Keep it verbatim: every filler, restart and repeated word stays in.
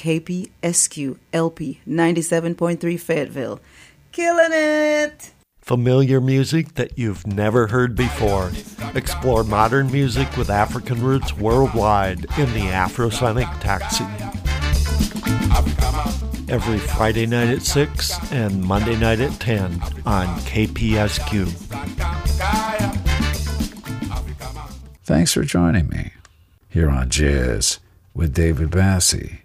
K P S Q L P ninety-seven point three Fayetteville. Killing it! Familiar music that you've never heard before. Explore modern music with African roots worldwide in the Afrosonic Taxi. Every Friday night at six and Monday night at ten on K P S Q. Thanks for joining me here on Jazz with David Bassi.